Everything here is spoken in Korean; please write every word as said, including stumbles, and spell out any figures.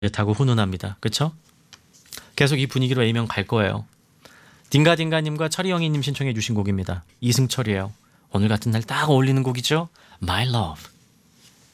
타고 훈훈합니다. 그쵸? 계속 이 분위기로 A면 갈 거예요. 딩가딩가님과 철이영희님 신청해 주신 곡입니다. 이승철이에요. 오늘 같은 날 딱 어울리는 곡이죠? My Love.